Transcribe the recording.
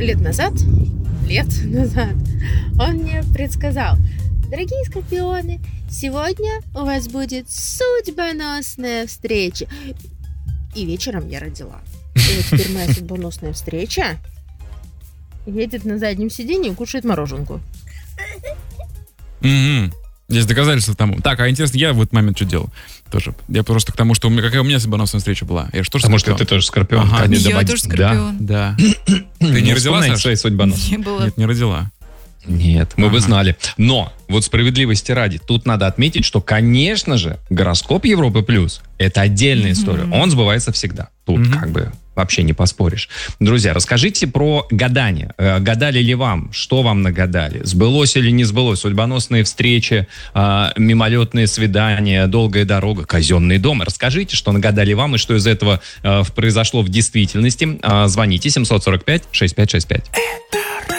лет назад, он мне предсказал: дорогие скорпионы, сегодня у вас будет судьбоносная встреча. И вечером я родила. И вот теперь моя судьбоносная встреча едет на заднем сиденье и кушает мороженку. Есть доказательства тому. Так, а интересно, я в этот момент что делал? Тоже. Я просто к тому, что какая у меня судьбоносная встреча была. Я же тоже потому что ты тоже скорпион. Ага. Я тоже скорпион. Да. Ты не родила, Саша? Свои судьбоносные. Не было. Нет, не родила. Нет, мы бы знали. Но вот справедливости ради, тут надо отметить, что, конечно же, гороскоп Европы Плюс — это отдельная история. Он сбывается всегда. Тут как бы вообще не поспоришь. Друзья, расскажите про гадание. Гадали ли вам? Что вам нагадали? Сбылось или не сбылось? Судьбоносные встречи, мимолетные свидания, долгая дорога, казенный дом. Расскажите, что нагадали вам и что из этого произошло в действительности. Звоните 745-6565.